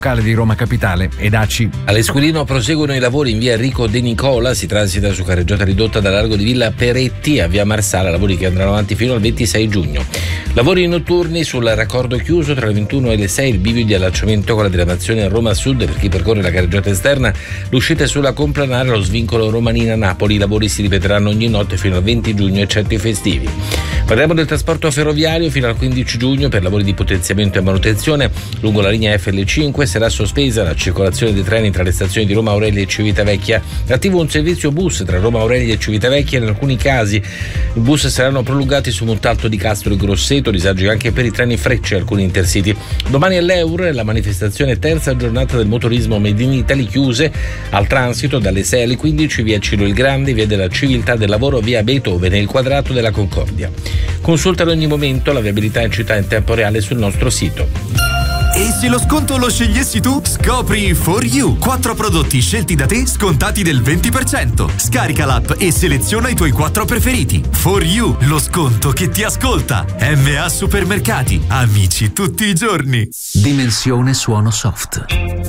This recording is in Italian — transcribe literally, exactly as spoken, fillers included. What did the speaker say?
di Roma Capitale ed A C I. All'Esquilino proseguono i lavori in via Enrico De Nicola, si transita su carreggiata ridotta dal largo di Villa Peretti a via Marsala, lavori che andranno avanti fino al ventisei giugno. Lavori notturni sul raccordo chiuso tra le ventuno e le sei, il bivio di allacciamento con la diramazione a Roma Sud per chi percorre la carreggiata esterna, l'uscita sulla Complanare, lo svincolo Romanina-Napoli, i lavori si ripeteranno ogni notte fino al venti giugno eccetto i festivi. Parliamo del trasporto ferroviario. Fino al quindici giugno per lavori di potenziamento e manutenzione lungo la linea F L cinque sarà sospesa la circolazione dei treni tra le stazioni di Roma Aurelia e Civitavecchia. È attivo un servizio bus tra Roma Aurelia e Civitavecchia. In alcuni casi i bus saranno prolungati su Montalto di Castro e Grosseto, disagi anche per i treni Frecce e alcuni intercity. Domani all'Eur la manifestazione terza giornata del motorismo Made in Italy, chiuse al transito dalle sei alle quindici via Ciro il Grande, via della Civiltà del Lavoro, via Beethoven e il Quadrato della Concordia. Consulta ad ogni momento la viabilità in città in tempo reale sul nostro sito. E se lo sconto lo scegliessi tu? Scopri For You, quattro prodotti scelti da te scontati del venti per cento. Scarica l'app e seleziona i tuoi quattro preferiti. For You, lo sconto che ti ascolta. M A Supermercati, amici tutti i giorni. Dimensione suono soft.